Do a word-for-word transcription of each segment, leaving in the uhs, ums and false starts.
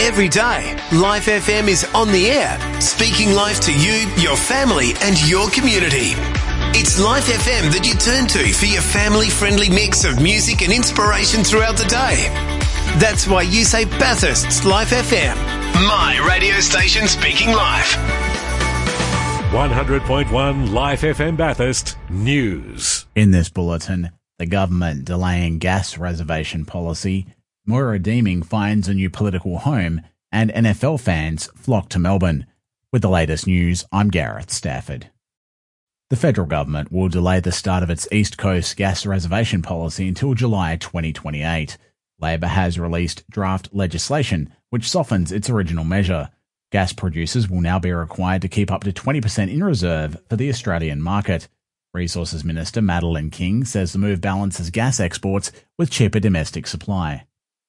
Every day, Life F M is on the air, speaking life to you, your family and your community. It's Life F M that you turn to for your family-friendly mix of music and inspiration throughout the day. That's why you say Bathurst's Life F M, my radio station speaking life. one hundred point one Life F M Bathurst News. In this bulletin, the government delaying gas reservation policy, Moira deeming finds a new political home, and N F L fans flock to Melbourne. With the latest news, I'm Gareth Stafford. The federal government will delay the start of its East Coast gas reservation policy until July twenty twenty-eight. Labor has released draft legislation which softens its original measure. Gas producers will now be required to keep up to twenty percent in reserve for the Australian market. Resources Minister Madeleine King says the move balances gas exports with cheaper domestic supply.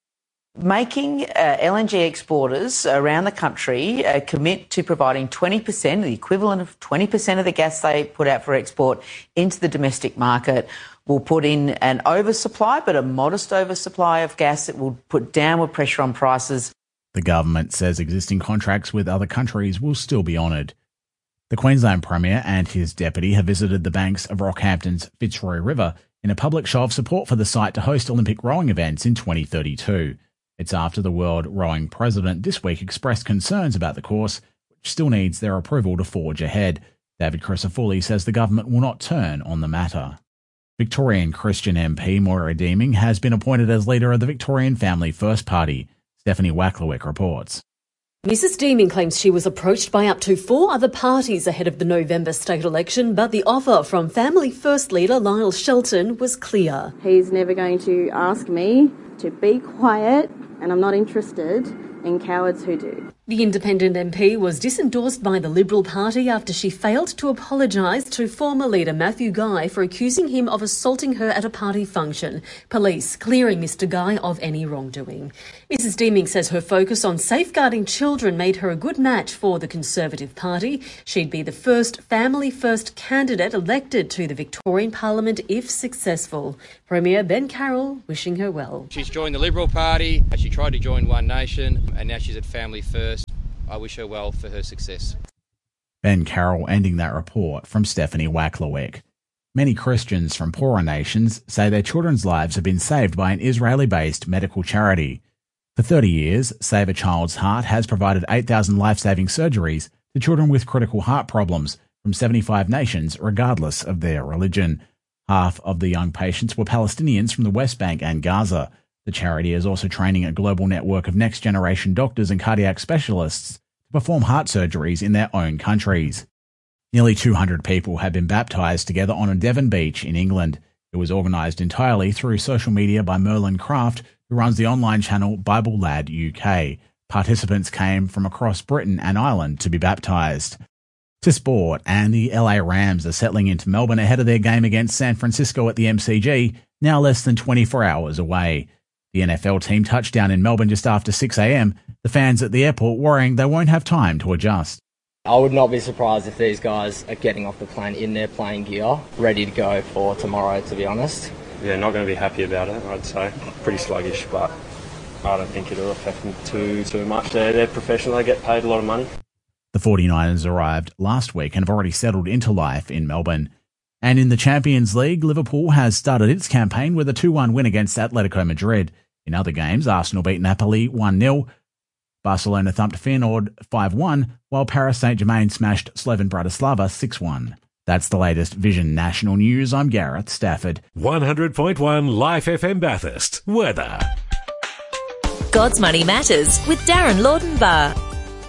Making uh, L N G exporters around the country uh, commit to providing twenty percent, the equivalent of twenty percent of the gas they put out for export into the domestic market, will put in an oversupply, but a modest oversupply of gas that will put downward pressure on prices. The government says existing contracts with other countries will still be honoured. The Queensland Premier and his deputy have visited the banks of Rockhampton's Fitzroy River in a public show of support for the site to host Olympic rowing events in twenty thirty-two. It's after the World Rowing President this week expressed concerns about the course, which still needs their approval to forge ahead. David Crisafulli says the government will not turn on the matter. Victorian Christian M P Moira Deeming has been appointed as leader of the Victorian Family First Party. Stephanie Wacklewick reports. Missus Deeming claims she was approached by up to four other parties ahead of the November state election, but the offer from Family First leader Lyle Shelton was clear. He's never going to ask me to be quiet, and I'm not interested in cowards who do. The independent M P was disendorsed by the Liberal Party after she failed to apologise to former leader Matthew Guy for accusing him of assaulting her at a party function, police clearing Mister Guy of any wrongdoing. Missus Deeming says her focus on safeguarding children made her a good match for the Conservative Party. She'd be the first Family First candidate elected to the Victorian Parliament if successful. Premier Ben Carroll wishing her well. She's joined the Liberal Party, she tried to join One Nation, and now she's at Family First. I wish her well for her success. Ben Carroll ending that report from Stephanie Wacklewick. Many Christians from poorer nations say their children's lives have been saved by an Israeli-based medical charity. For thirty years, Save a Child's Heart has provided eight thousand life-saving surgeries to children with critical heart problems from seventy-five nations, regardless of their religion. Half of the young patients were Palestinians from the West Bank and Gaza. The charity is also training a global network of next-generation doctors and cardiac specialists to perform heart surgeries in their own countries. Nearly two hundred people have been baptised together on a Devon beach in England. It was organised entirely through social media by Merlin Craft, who runs the online channel Bible Lad U K. Participants came from across Britain and Ireland to be baptised. To sport, and the L A Rams are settling into Melbourne ahead of their game against San Francisco at the M C G, now less than twenty-four hours away. The N F L team touched down in Melbourne just after six a.m, the fans at the airport worrying they won't have time to adjust. I would not be surprised if these guys are getting off the plane in their playing gear, ready to go for tomorrow, to be honest. Yeah, not going to be happy about it, I'd say. Pretty sluggish, but I don't think it'll affect them too, too much. They're, they're professional, they get paid a lot of money. The forty-niners arrived last week and have already settled into life in Melbourne. And in the Champions League, Liverpool has started its campaign with a two one win against Atletico Madrid. In other games, Arsenal beat Napoli one nil, Barcelona thumped Feyenoord five one, while Paris Saint-Germain smashed Slovan Bratislava six one. That's the latest Vision National News. I'm Gareth Stafford. one hundred point one Life F M Bathurst. Weather. God's Money Matters with Darren Laudenbar.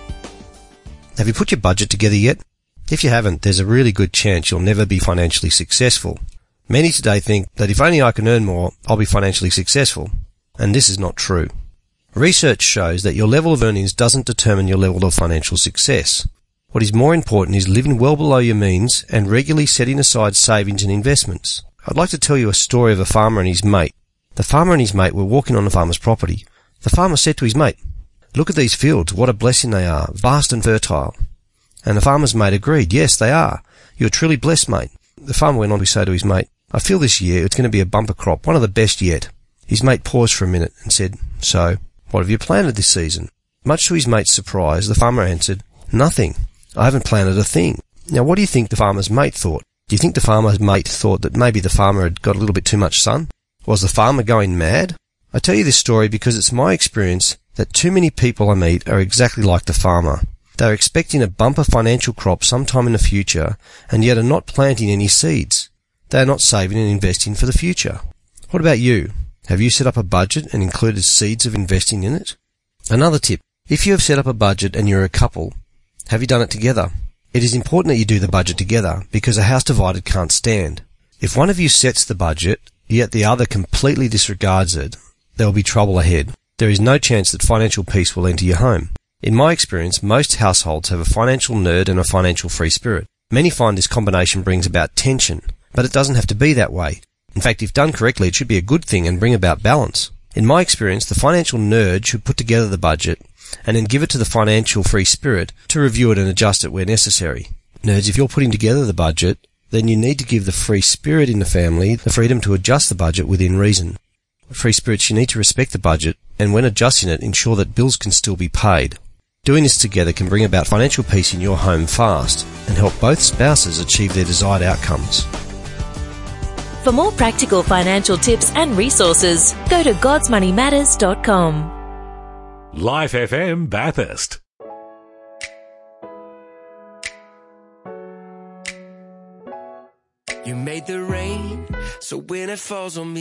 Have you put your budget together yet? If you haven't, there's a really good chance you'll never be financially successful. Many today think that if only I can earn more, I'll be financially successful. And this is not true. Research shows that your level of earnings doesn't determine your level of financial success. What is more important is living well below your means and regularly setting aside savings and investments. I'd like to tell you a story of a farmer and his mate. The farmer and his mate were walking on the farmer's property. The farmer said to his mate, "Look at these fields, what a blessing they are, vast and fertile." And the farmer's mate agreed, "Yes, they are. You're truly blessed, mate." The farmer went on to say to his mate, "I feel this year it's going to be a bumper crop, one of the best yet." His mate paused for a minute and said, "So, what have you planted this season?" Much to his mate's surprise, the farmer answered, "Nothing. I haven't planted a thing." Now, what do you think the farmer's mate thought? Do you think the farmer's mate thought that maybe the farmer had got a little bit too much sun? Was the farmer going mad? I tell you this story because it's my experience that too many people I meet are exactly like the farmer. They're expecting a bumper financial crop sometime in the future and yet are not planting any seeds. They are not saving and investing for the future. What about you? Have you set up a budget and included seeds of investing in it? Another tip. If you have set up a budget and you're a couple, have you done it together? It is important that you do the budget together because a house divided can't stand. If one of you sets the budget, yet the other completely disregards it, there will be trouble ahead. There is no chance that financial peace will enter your home. In my experience, most households have a financial nerd and a financial free spirit. Many find this combination brings about tension, but it doesn't have to be that way. In fact, if done correctly, it should be a good thing and bring about balance. In my experience, the financial nerd should put together the budget and then give it to the financial free spirit to review it and adjust it where necessary. Nerds, if you're putting together the budget, then you need to give the free spirit in the family the freedom to adjust the budget within reason. Free spirits, you need to respect the budget and when adjusting it, ensure that bills can still be paid. Doing this together can bring about financial peace in your home fast and help both spouses achieve their desired outcomes. For more practical financial tips and resources, go to gods money matters dot com. Life F M Bathurst. You made the rain, so when it falls on me